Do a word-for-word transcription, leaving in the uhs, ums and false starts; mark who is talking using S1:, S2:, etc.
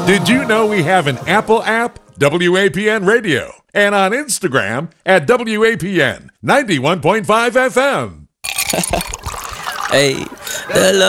S1: Did you know we have an Apple app, W A P N Radio, and on Instagram at W A P N ninety-one point five F M?
S2: Hey, the